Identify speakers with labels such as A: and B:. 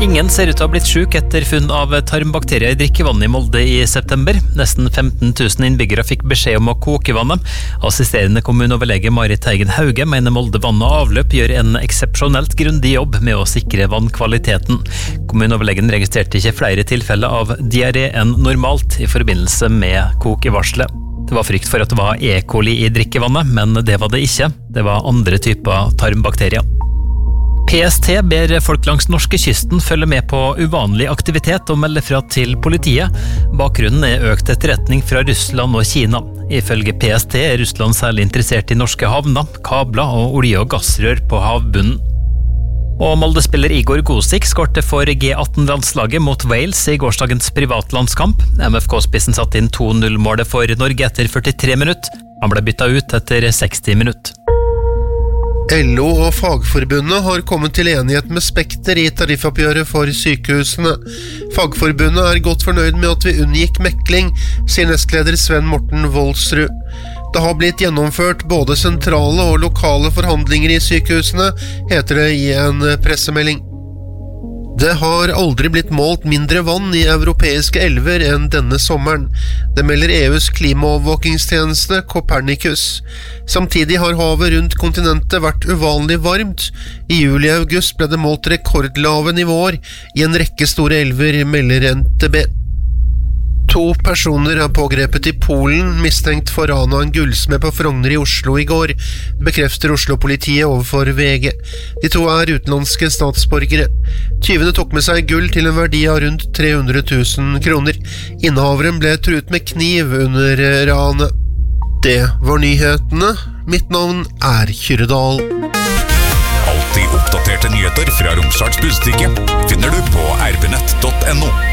A: Ingen ser ut til å ha blitt syk etter funn av tarmbakterier i drikkevann i Molde i september. Nesten 15 000 innbyggere fikk beskjed om å koke vannet. Assisterende kommuneoverlege Marit Teigen Hauge mener Molde vann og avløp gjør en eksepsjonelt grundig jobb med å sikre vannkvaliteten. Kommuneoverlegen registrerte ikke flere tilfeller av diaré enn normalt i forbindelse med kokevarselet. Det var frykt for at det var E. coli i drikkevannet, men det var det ikke. Det var andre typer tarmbakterier. PST ber folk langs norskekysten følge med på uvanlig aktivitet og melde fra til politiet. Bakgrunnen er økt etterretning fra Russland og Kina. Ifølge PST er Russland særlig interessert i norske havner, kabler og olje- og gassrør på havbunnen. Og Molde-spiller Igor Gosik skårte for G18-landslaget mot Wales i gårsdagens privatlandskamp. MFK-spissen satt inn 2-0-målet for Norge etter 43 minutter. Han ble byttet ut etter 60 minutter.
B: LO og Fagforbundet har kommet til enighet med Spekter i tariffoppgjøret for sykehusene. Fagforbundet er godt fornøyd med at vi unngikk mekling, sier nestleder Sven Morten Voldsrud. Det har blitt gjennomført både sentrale og lokale forhandlinger i sykehusene, heter det i en pressemelding. Det har aldri blitt målt mindre vann i europeiske elver enn denne sommeren. Det melder EUs klimaovervåkingstjeneste Copernicus. Samtidig har havet rundt kontinentet vært uvanlig varmt. I juli-august ble det målt rekordlave nivåer i en rekke store elver, melder NTB. 2 personer er pågrepet i Polen, mistenkt for ran av en gullsmed på Frogner i Oslo i går, bekrefter Oslo-politiet overfor VG. De 2 er utenlandske statsborgere. Tyvene tok med seg gull til en verdi av rundt 300 000 kroner. Innehaveren ble truet med kniv under ranet. Det var nyhetene. Mitt navn er Kyrre Dahl.
C: Alltid oppdaterte nyheter fra Romsdals Budstikke finner du på rbnett.no.